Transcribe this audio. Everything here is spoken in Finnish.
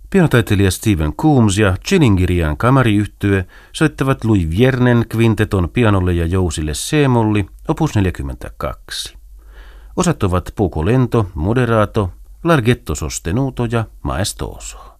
Pianotaiteilija Stephen Coombs ja Chilingirian kamariyhtye soittavat Louis Viernen kvinteton pianolle ja jousille C-molli, opus 42. Osat ovat poco lento, moderato, larghetto sostenuto ja maestoso.